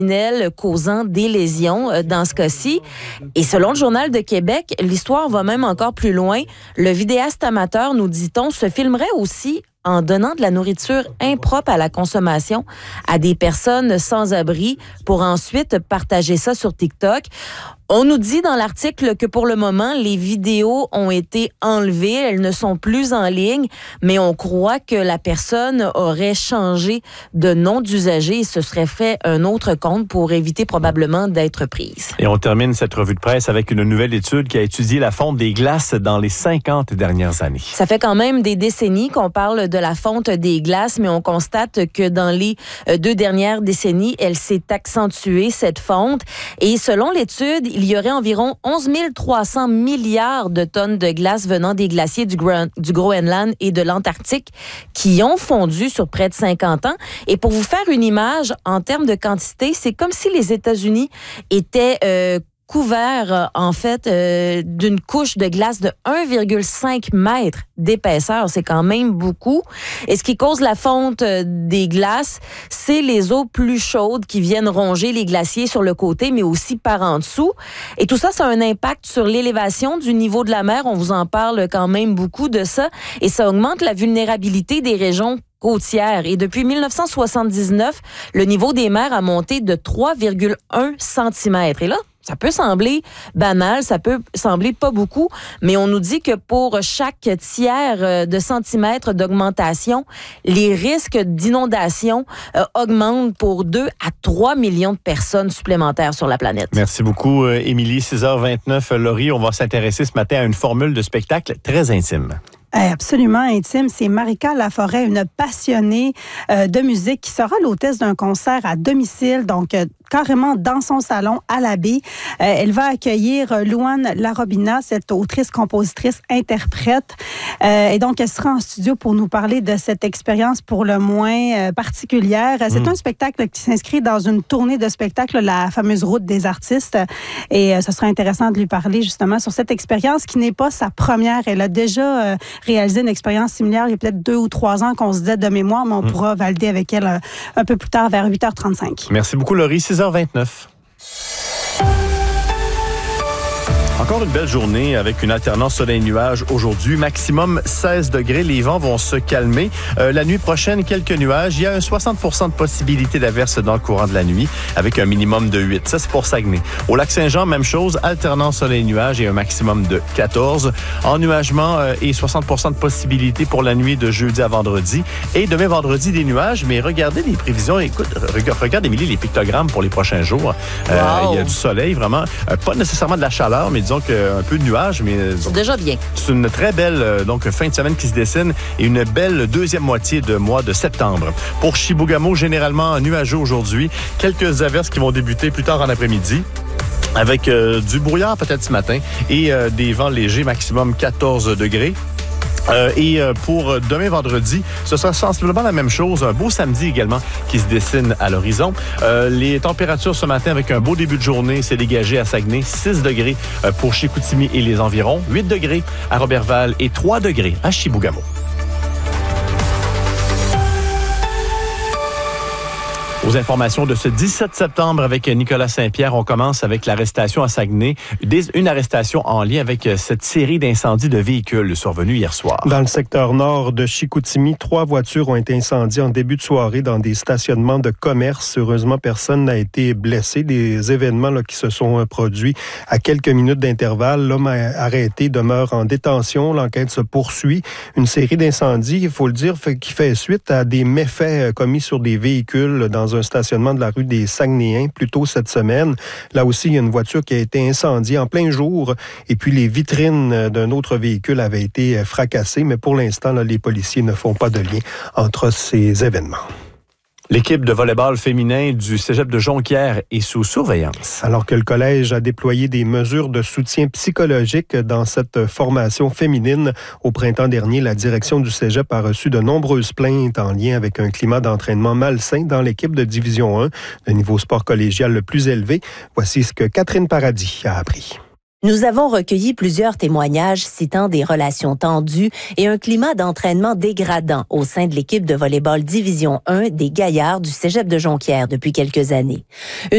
causant des lésions dans ce cas-ci. Et selon le Journal de Québec, l'histoire va même encore plus loin. Le vidéaste amateur, nous dit-on, se filmerait aussi en donnant de la nourriture impropre à la consommation à des personnes sans abri pour ensuite partager ça sur TikTok. On nous dit dans l'article que pour le moment, les vidéos ont été enlevées, elles ne sont plus en ligne, mais on croit que la personne aurait changé de nom d'usager et se serait fait un autre compte pour éviter probablement d'être prise. Et on termine cette revue de presse avec une nouvelle étude qui a étudié la fonte des glaces dans les 50 dernières années. Ça fait quand même des décennies qu'on parle de la fonte des glaces, mais on constate que dans les 2 dernières décennies, elle s'est accentuée, cette fonte. Et selon l'étude, il y aurait environ 11 300 milliards de tonnes de glace venant des glaciers du Groenland et de l'Antarctique qui ont fondu sur près de 50 ans. Et pour vous faire une image, en termes de quantité, c'est comme si les États-Unis étaient couvert, en fait, d'une couche de glace de 1,5 mètre d'épaisseur. C'est quand même beaucoup. Et ce qui cause la fonte des glaces, c'est les eaux plus chaudes qui viennent ronger les glaciers sur le côté, mais aussi par en dessous. Et tout ça, ça a un impact sur l'élévation du niveau de la mer. On vous en parle quand même beaucoup de ça. Et ça augmente la vulnérabilité des régions côtières. Et depuis 1979, le niveau des mers a monté de 3,1 cm. Et là, ça peut sembler banal, ça peut sembler pas beaucoup, mais on nous dit que pour chaque tiers de centimètre d'augmentation, les risques d'inondation augmentent pour 2 à 3 millions de personnes supplémentaires sur la planète. Merci beaucoup, Émilie. 6h29, Laurie, on va s'intéresser ce matin à une formule de spectacle très intime. Absolument intime. C'est Marika Laforêt, une passionnée de musique qui sera l'hôtesse d'un concert à domicile, donc carrément dans son salon à la baie. Elle va accueillir Louane Larobina, cette autrice, compositrice, interprète. Et donc, elle sera en studio pour nous parler de cette expérience pour le moins particulière. C'est un spectacle qui s'inscrit dans une tournée de spectacles, la fameuse Route des artistes. Et ce sera intéressant de lui parler justement sur cette expérience qui n'est pas sa première. Elle a déjà réalisé une expérience similaire il y a peut-être 2 ou 3 ans qu'on se disait de mémoire, mais on pourra valider avec elle un peu plus tard vers 8h35. Merci beaucoup, Laurie. 6h29. Encore une belle journée avec une alternance soleil-nuage aujourd'hui. Maximum 16 degrés. Les vents vont se calmer. La nuit prochaine, quelques nuages. Il y a un 60% de possibilité d'averse dans le courant de la nuit avec un minimum de 8. Ça, c'est pour Saguenay. Au Lac-Saint-Jean, même chose. Alternance soleil-nuage et un maximum de 14. Ennuagement et 60% de possibilité pour la nuit de jeudi à vendredi. Et demain, vendredi, des nuages. Mais regardez les prévisions. Écoute, regarde, Émilie, les pictogrammes pour les prochains jours. Wow. Il y a du soleil, vraiment. Pas nécessairement de la chaleur, mais disons un peu de nuages, mais c'est déjà bien. C'est une très belle fin de semaine qui se dessine et une belle deuxième moitié de mois de septembre. Pour Chibougamau, généralement nuageux aujourd'hui. Quelques averses qui vont débuter plus tard en après-midi. Avec du brouillard peut-être ce matin et des vents légers, maximum 14 degrés. Et pour demain vendredi, ce sera sensiblement la même chose. Un beau samedi également qui se dessine à l'horizon. Les températures ce matin avec un beau début de journée, c'est dégagé à Saguenay. 6 degrés pour Chicoutimi et les environs. 8 degrés à Robertval et 3 degrés à Chibougamau. Aux informations de ce 17 septembre avec Nicolas Saint-Pierre, on commence avec l'arrestation à Saguenay. Une arrestation en lien avec cette série d'incendies de véhicules survenus hier soir. Dans le secteur nord de Chicoutimi, 3 voitures ont été incendiées en début de soirée dans des stationnements de commerce. Heureusement, personne n'a été blessé. Des événements qui se sont produits à quelques minutes d'intervalle. L'homme arrêté demeure en détention. L'enquête se poursuit. Une série d'incendies, il faut le dire, qui fait suite à des méfaits commis sur des véhicules dans un stationnement de la rue des Saguenayens plus tôt cette semaine. Là aussi, il y a une voiture qui a été incendiée en plein jour et puis les vitrines d'un autre véhicule avaient été fracassées, mais pour l'instant, les policiers ne font pas de lien entre ces événements. L'équipe de volleyball féminin du Cégep de Jonquière est sous surveillance. Alors que le collège a déployé des mesures de soutien psychologique dans cette formation féminine, au printemps dernier, la direction du Cégep a reçu de nombreuses plaintes en lien avec un climat d'entraînement malsain dans l'équipe de Division 1, le niveau sport collégial le plus élevé. Voici ce que Catherine Paradis a appris. Nous avons recueilli plusieurs témoignages citant des relations tendues et un climat d'entraînement dégradant au sein de l'équipe de volleyball Division 1 des Gaillards du Cégep de Jonquière depuis quelques années.